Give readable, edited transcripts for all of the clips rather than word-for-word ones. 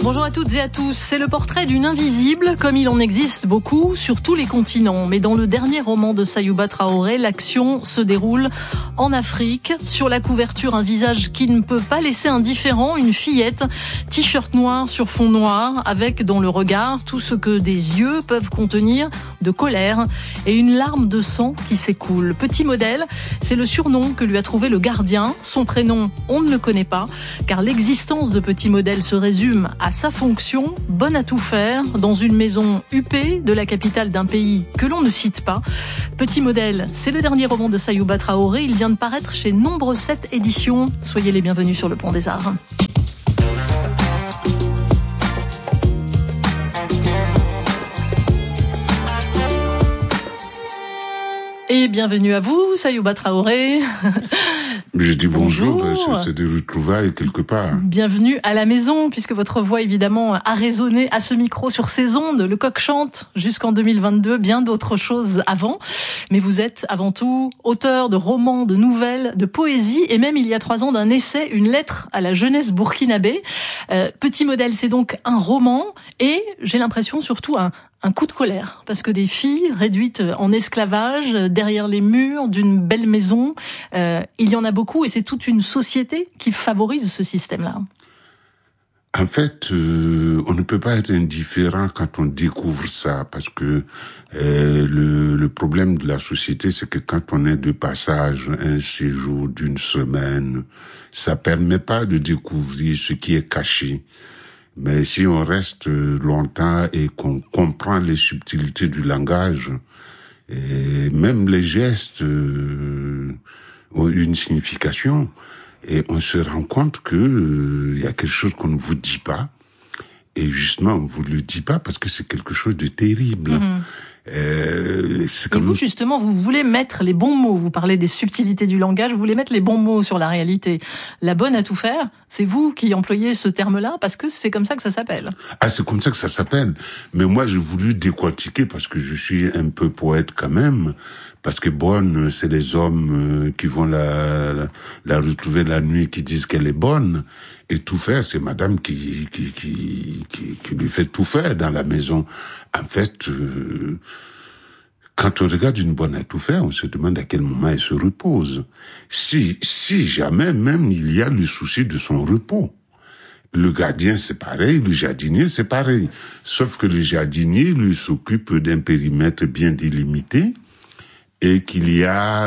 Bonjour à toutes et à tous. C'est le portrait d'une invisible, comme il en existe beaucoup sur tous les continents. Mais dans le dernier roman de Sayouba Traoré, l'action se déroule en Afrique. Sur la couverture, un visage qui ne peut pas laisser indifférent, une fillette, t-shirt noir sur fond noir, avec dans le regard tout ce que des yeux peuvent contenir de colère et une larme de sang qui s'écoule. Petit modèle, c'est le surnom que lui a trouvé le gardien. Son prénom, on ne le connaît pas, car l'existence de Petit modèle se résume à sa fonction, bonne à tout faire, dans une maison huppée de la capitale d'un pays que l'on ne cite pas. Petit modèle, c'est le dernier roman de Sayouba Traoré. Il vient de paraître chez Nombre 7 éditions. Soyez les bienvenus sur le Pont des Arts. Et bienvenue à vous, Sayouba Traoré. Je dis bonjour. C'est des retrouvailles quelque part. Bienvenue à la maison, puisque votre voix, évidemment, a résonné à ce micro sur ces ondes. Le coq chante jusqu'en 2022, bien d'autres choses avant. Mais vous êtes avant tout auteur de romans, de nouvelles, de poésie, et même il y a 3 ans d'un essai, une lettre à la jeunesse burkinabé. Petit modèle, c'est donc un roman, et j'ai l'impression surtout un coup de colère, parce que des filles réduites en esclavage derrière les murs d'une belle maison, il y en a beaucoup et c'est toute une société qui favorise ce système-là. En fait, on ne peut pas être indifférent quand on découvre ça, parce que le problème de la société, c'est que quand on est de passage, un séjour d'une semaine, ça permet pas de découvrir ce qui est caché. Mais si on reste longtemps et qu'on comprend les subtilités du langage, et même les gestes ont une signification, et on se rend compte que y a quelque chose qu'on ne vous dit pas, et justement on vous le dit pas parce que c'est quelque chose de terrible. Et vous, justement, vous voulez mettre les bons mots. Vous parlez des subtilités du langage, vous voulez mettre les bons mots sur la réalité. La bonne à tout faire, c'est vous qui employez ce terme-là, parce que c'est comme ça que ça s'appelle. Ah, c'est comme ça que ça s'appelle. Mais moi, j'ai voulu décortiquer, parce que je suis un peu poète quand même, parce que bonne, c'est les hommes qui vont la retrouver la nuit, qui disent qu'elle est bonne. Et tout faire, c'est madame qui lui fait tout faire dans la maison. En fait, quand on regarde une bonne à tout faire, on se demande à quel moment elle se repose. Si jamais même il y a le souci de son repos. Le gardien, c'est pareil, le jardinier, c'est pareil. Sauf que le jardinier, lui, s'occupe d'un périmètre bien délimité, et qu'il y a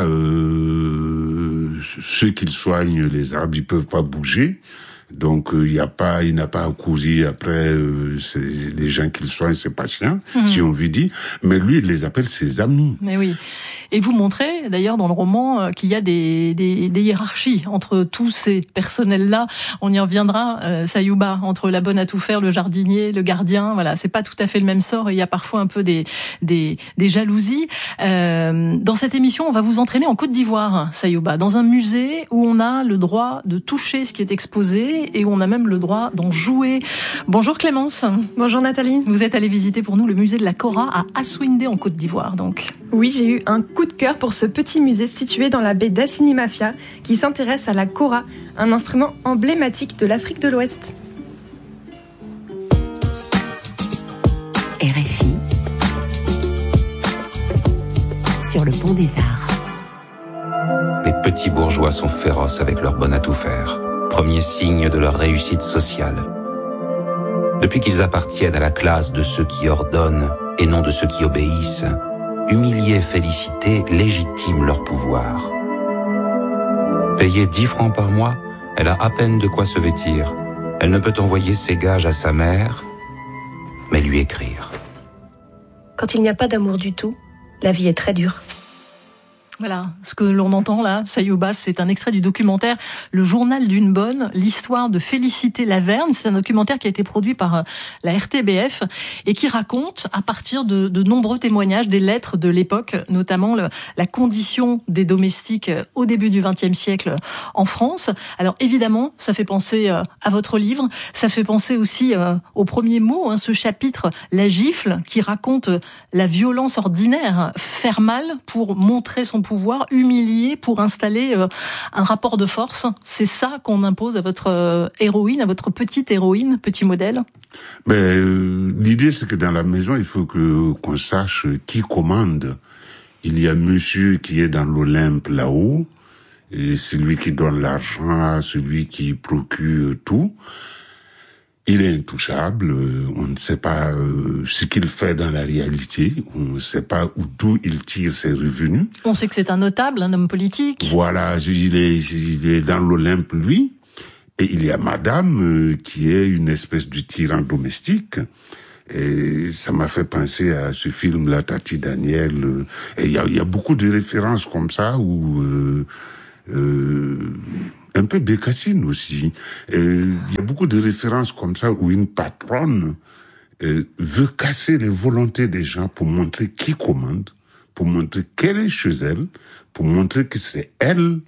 ceux qui soignent les arbres, ils peuvent pas bouger. Donc il n'a pas à courir après les gens qu'il soigne, ses patients, si on lui dit. Mais lui, il les appelle ses amis. Mais oui. Et vous montrez d'ailleurs dans le roman qu'il y a des hiérarchies entre tous ces personnels-là. On y reviendra, Sayouba, entre la bonne à tout faire, le jardinier, le gardien. Voilà, c'est pas tout à fait le même sort. Et il y a parfois un peu des jalousies. Dans cette émission, on va vous entraîner en Côte d'Ivoire, Sayouba, dans un musée où on a le droit de toucher ce qui est exposé et où on a même le droit d'en jouer. Bonjour Clémence. Bonjour Nathalie. Vous êtes allée visiter pour nous le musée de la Kora à Assouindé en Côte d'Ivoire, donc. Oui, j'ai eu un coup de cœur pour ce petit musée situé dans la baie d'Assinimafia qui s'intéresse à la Kora, un instrument emblématique de l'Afrique de l'Ouest. RFI sur le Pont des Arts. Les petits bourgeois sont féroces avec leur bonne à tout faire. Premier signe de leur réussite sociale. Depuis qu'ils appartiennent à la classe de ceux qui ordonnent et non de ceux qui obéissent, humilier, féliciter légitime leur pouvoir. Payée 10 francs par mois, elle a à peine de quoi se vêtir. Elle ne peut envoyer ses gages à sa mère, mais lui écrire. Quand il n'y a pas d'amour du tout, la vie est très dure. Voilà, ce que l'on entend là, Sayouba, c'est un extrait du documentaire Le journal d'une bonne, l'histoire de Félicité Laverne. C'est un documentaire qui a été produit par la RTBF et qui raconte, à partir de nombreux témoignages, des lettres de l'époque, notamment la condition des domestiques au début du XXe siècle en France. Alors évidemment, ça fait penser à votre livre, ça fait penser aussi au premier mot, ce chapitre, la gifle, qui raconte la violence ordinaire, faire mal pour montrer son pouvoir, humilier pour installer un rapport de force. C'est ça qu'on impose à votre héroïne, à votre petite héroïne, petit modèle. L'idée, c'est que dans la maison, il faut qu'on sache qui commande. Il y a monsieur qui est dans l'Olympe là-haut, et c'est lui qui donne l'argent, celui qui procure tout. Il est intouchable, on ne sait pas ce qu'il fait dans la réalité, on ne sait pas d'où il tire ses revenus. On sait que c'est un notable, un homme politique. Voilà, il est dans l'Olympe, lui. Et il y a madame qui est une espèce de tyran domestique. Et ça m'a fait penser à ce film-là, Tati Daniel. Et il y a beaucoup de références comme ça où... un peu Bécassine aussi. Il y a beaucoup de références comme ça où une patronne veut casser les volontés des gens pour montrer qui commande, pour montrer qu'elle est chez elle, pour montrer que c'est elle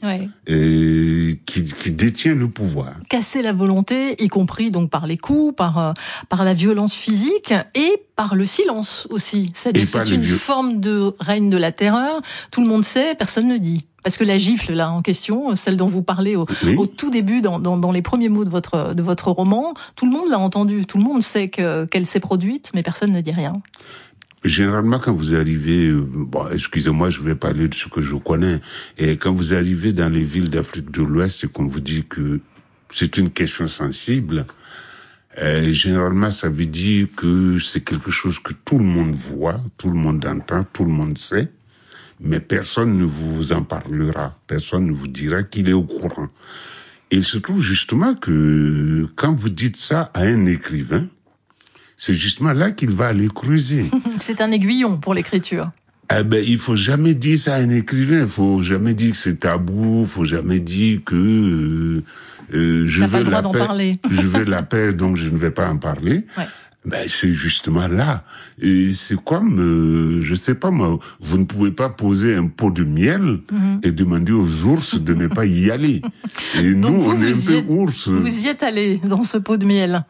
qui détient le pouvoir. Casser la volonté, y compris donc par les coups, par la violence physique et par le silence aussi. C'est-à-dire que c'est une forme de règne de la terreur. Tout le monde sait, personne ne dit. Parce que la gifle là en question, celle dont vous parlez au tout début dans les premiers mots de votre roman, tout le monde l'a entendu, tout le monde sait qu'elle s'est produite, mais personne ne dit rien. Généralement, quand vous arrivez, excusez-moi, je vais parler de ce que je connais, et quand vous arrivez dans les villes d'Afrique de l'Ouest et qu'on vous dit que c'est une question sensible, généralement, ça veut dire que c'est quelque chose que tout le monde voit, tout le monde entend, tout le monde sait, mais personne ne vous en parlera, personne ne vous dira qu'il est au courant. Et il se trouve justement que quand vous dites ça à un écrivain, c'est justement là qu'il va aller creuser. C'est un aiguillon pour l'écriture. Il faut jamais dire ça à un écrivain, il faut jamais dire que c'est tabou, il faut jamais dire que je veux la paix, je veux la paix, donc je ne vais pas en parler. Ouais. C'est justement là. Et c'est comme, je sais pas moi, vous ne pouvez pas poser un pot de miel et demander aux ours de ne pas y aller. Et donc nous, on est un peu ours. Vous y êtes allé dans ce pot de miel.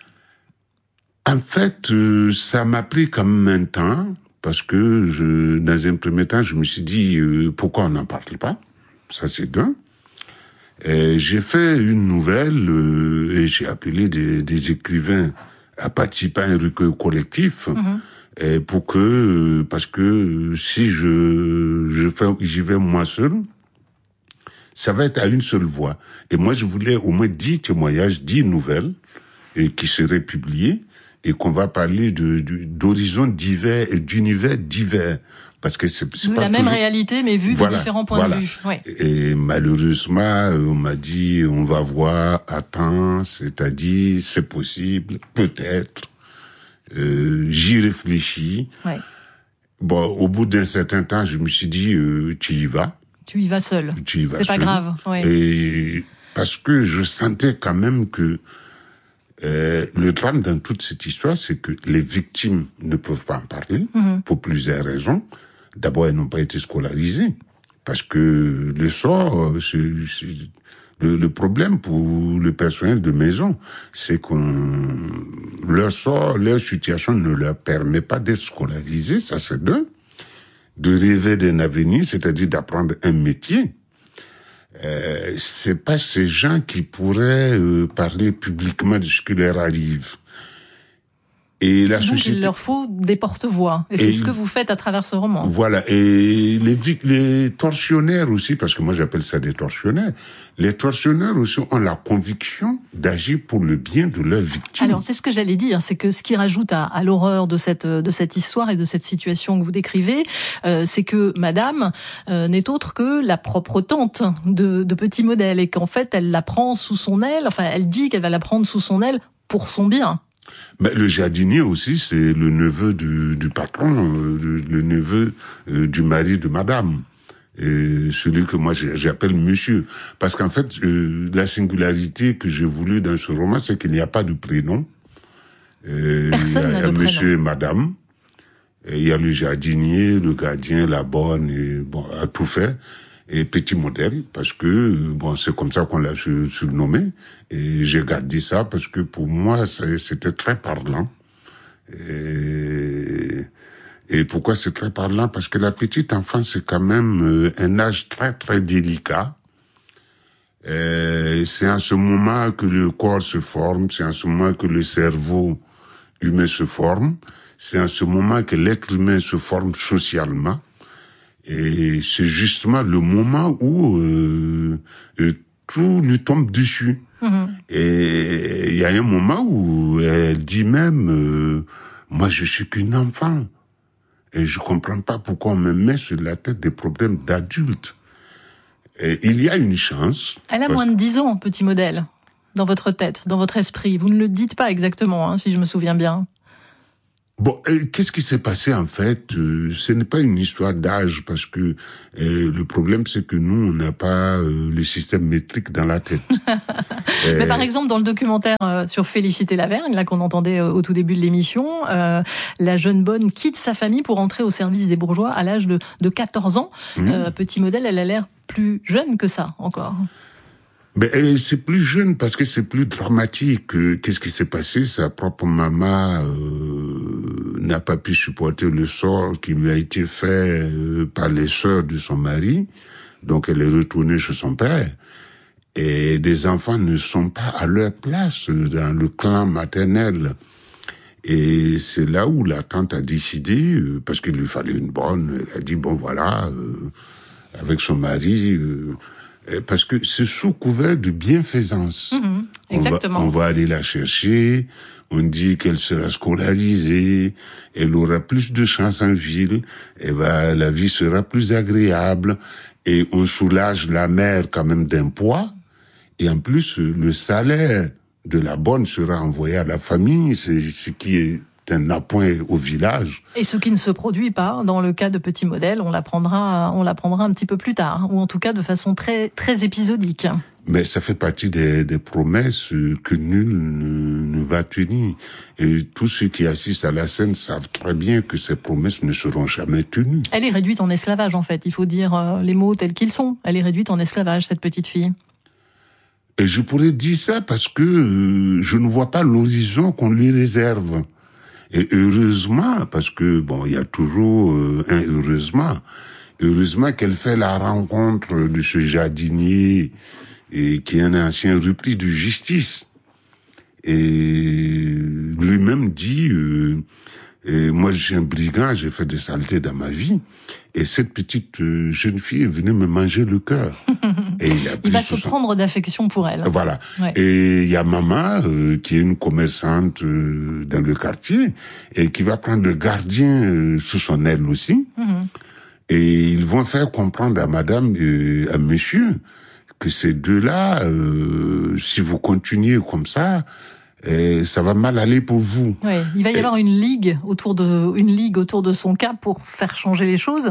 En fait, ça m'a pris quand même un temps, parce que dans un premier temps, je me suis dit, pourquoi on n'en parle pas? Ça, c'est d'un. J'ai fait une nouvelle, et j'ai appelé des écrivains à participer à un recueil collectif, parce que si j'y vais moi seul, ça va être à une seule voix. Et moi, je voulais au moins 10 témoignages, 10 nouvelles, qui seraient publiées, et qu'on va parler d'horizons divers et d'univers divers. Parce que c'est pas la même réalité, mais vue de différents points de vue. Ouais. Et malheureusement, on m'a dit, on va voir, attends, c'est-à-dire, c'est possible, peut-être, j'y réfléchis. Ouais. Bon, au bout d'un certain temps, je me suis dit, tu y vas. Tu y vas seul. Tu y vas seul. C'est pas grave. Ouais. Et parce que je sentais quand même que le drame dans toute cette histoire, c'est que les victimes ne peuvent pas en parler, pour plusieurs raisons. D'abord, elles n'ont pas été scolarisées, parce que le sort, le problème pour le personnel de maison, c'est leur sort, leur situation ne leur permet pas d'être scolarisés, ça c'est de rêver d'un avenir, c'est-à-dire d'apprendre un métier. C'est pas ces gens qui pourraient parler publiquement de ce qui leur arrive. Et la société. Donc il leur faut des porte-voix. Et c'est ce que vous faites à travers ce roman. Voilà. Et les tortionnaires aussi, parce que moi j'appelle ça des tortionnaires, les tortionnaires aussi ont la conviction d'agir pour le bien de leurs victimes. Alors c'est ce que j'allais dire, c'est que ce qui rajoute à l'horreur de cette histoire et de cette situation que vous décrivez, c'est que madame n'est autre que la propre tante de Petit Modèle, et qu'en fait elle la prend sous son aile, enfin elle dit qu'elle va la prendre sous son aile pour son bien. Mais le jardinier aussi, c'est le neveu du patron, le neveu du mari de madame. Et celui que moi j'appelle monsieur. Parce qu'en fait, la singularité que j'ai voulu dans ce roman, c'est qu'il n'y a pas de prénom. Personne n'a de monsieur prénom. Et madame. Et il y a le jardinier, le gardien, la bonne, et bon, à tout fait. Et Petit Modèle, parce que bon, c'est comme ça qu'on l'a surnommé, et j'ai gardé ça parce que pour moi c'était très parlant. Et pourquoi c'est très parlant? Parce que la petite enfance, c'est quand même un âge très très délicat. C'est en ce moment que le corps se forme, c'est en ce moment que le cerveau humain se forme. C'est à ce moment que l'être humain se forme socialement. Et c'est justement le moment où tout lui tombe dessus. Et il y a un moment où elle dit même moi je suis qu'une enfant et je comprends pas pourquoi on me met sur la tête des problèmes d'adulte. Et il y a une chance. Elle a moins de 10 ans, petit modèle, dans votre tête, dans votre esprit. Vous ne le dites pas exactement, si je me souviens bien. Bon, qu'est-ce qui s'est passé en fait? Ce n'est pas une histoire d'âge parce que le problème c'est que nous on n'a pas le système métrique dans la tête. Mais par exemple dans le documentaire sur Félicité Lavergne, là qu'on entendait au tout début de l'émission, la jeune bonne quitte sa famille pour entrer au service des bourgeois à l'âge de 14 ans. Petit modèle, elle a l'air plus jeune que ça encore. Ben, c'est plus jeune parce que c'est plus dramatique. Qu'est-ce qui s'est passé? Sa propre maman n'a pas pu supporter le sort qui lui a été fait par les sœurs de son mari. Donc elle est retournée chez son père. Et des enfants ne sont pas à leur place dans le clan maternel. Et c'est là où la tante a décidé, parce qu'il lui fallait une bonne, elle a dit, bon voilà, avec son mari... parce que c'est sous couvert de bienfaisance. Exactement. On va aller la chercher, on dit qu'elle sera scolarisée, elle aura plus de chance en ville, la vie sera plus agréable, et on soulage la mère quand même d'un poids, et en plus, le salaire de la bonne sera envoyé à la famille, c'est ce qui est un appoint au village. Et ce qui ne se produit pas dans le cas de Petit Modèle, on l'apprendra un petit peu plus tard, ou en tout cas de façon très très épisodique. Mais ça fait partie des promesses que nul ne va tenir. Et tous ceux qui assistent à la scène savent très bien que ces promesses ne seront jamais tenues. Elle est réduite en esclavage en fait, il faut dire les mots tels qu'ils sont. Elle est réduite en esclavage, cette petite fille. Et je pourrais dire ça parce que je ne vois pas l'horizon qu'on lui réserve. Et heureusement, parce que bon, il y a toujours un heureusement. Heureusement qu'elle fait la rencontre de ce jardinier et qui est un ancien repris de justice. Et lui-même dit moi je suis un brigand, j'ai fait des saletés dans ma vie. Et cette petite jeune fille est venue me manger le cœur. Et il va se prendre d'affection pour elle. Voilà. Ouais. Et il y a maman qui est une commerçante dans le quartier et qui va prendre le gardien sous son aile aussi. Et ils vont faire comprendre à madame et à monsieur que ces deux-là, si vous continuez comme ça va mal aller pour vous. Oui, il va y avoir une ligue autour de son cas pour faire changer les choses.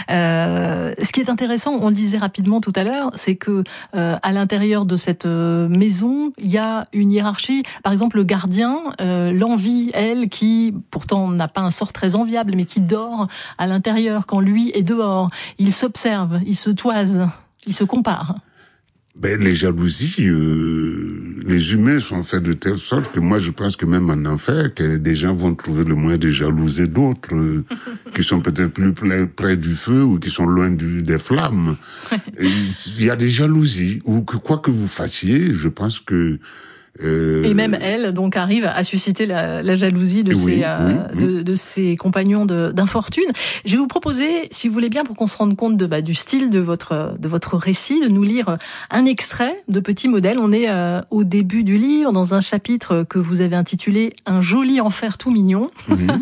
Ce qui est intéressant, on le disait rapidement tout à l'heure, c'est que à l'intérieur de cette maison, il y a une hiérarchie. Par exemple, le gardien, l'envie, elle, qui pourtant n'a pas un sort très enviable, mais qui dort à l'intérieur quand lui est dehors. Il s'observe, il se toise, il se compare. Les jalousies, les humains sont faits de telle sorte que moi je pense que même en enfer, que des gens vont trouver le moyen de jalouser d'autres qui sont peut-être plus près du feu ou qui sont loin des flammes. Il y a des jalousies ou que quoi que vous fassiez, je pense que et même elle, donc, arrive à susciter la jalousie de ses compagnons d'infortune. Je vais vous proposer, si vous voulez bien, pour qu'on se rende compte du style de votre récit, de nous lire un extrait de Petit Modèle. On est au début du livre, dans un chapitre que vous avez intitulé « Un joli enfer tout mignon ».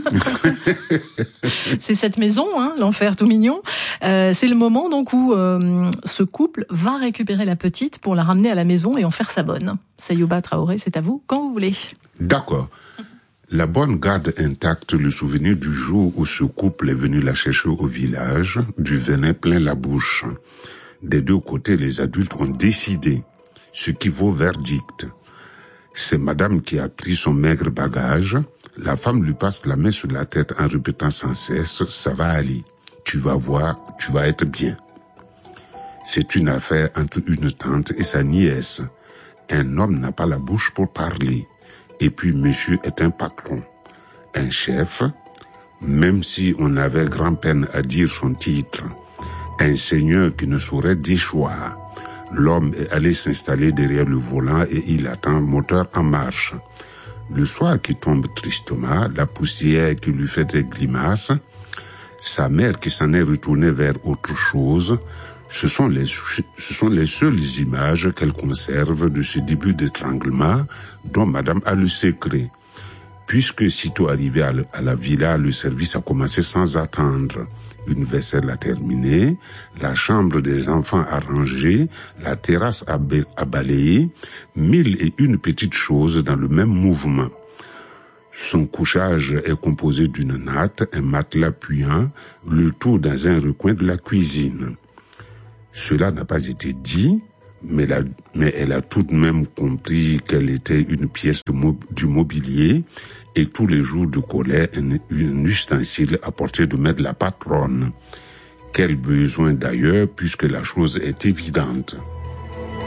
C'est cette maison, l'enfer tout mignon. C'est le moment donc où ce couple va récupérer la petite pour la ramener à la maison et en faire sa bonne. Sayouba Traoré, c'est à vous, quand vous voulez. D'accord. La bonne garde intacte le souvenir du jour où ce couple est venu la chercher au village, du venin plein la bouche. Des deux côtés, les adultes ont décidé, ce qui vaut verdict. C'est madame qui a pris son maigre bagage. La femme lui passe la main sur la tête en répétant sans cesse, ça va aller. Tu vas voir, tu vas être bien. C'est une affaire entre une tante et sa nièce. Un homme n'a pas la bouche pour parler. Et puis monsieur est un patron, un chef, même si on avait grand-peine à dire son titre. Un seigneur qui ne saurait déchoir. L'homme est allé s'installer derrière le volant et il attend, moteur en marche. le soir qui tombe tristement, la poussière qui lui fait des grimaces, sa mère qui s'en est retournée vers autre chose, ce sont les seules images qu'elle conserve de ce début d'étranglement dont madame a le secret. Puisque sitôt arrivé à la villa, le service a commencé sans attendre. Une vaisselle a terminé, la chambre des enfants a rangé, la terrasse a balayé, 1001 petites choses dans le même mouvement. Son couchage est composé d'une natte, un matelas pliant, le tout dans un recoin de la cuisine. Cela n'a pas été dit, mais elle a tout de même compris qu'elle était une pièce du mobilier et tous les jours de colère un ustensile à portée de main de la patronne. Quel besoin d'ailleurs, puisque la chose est évidente.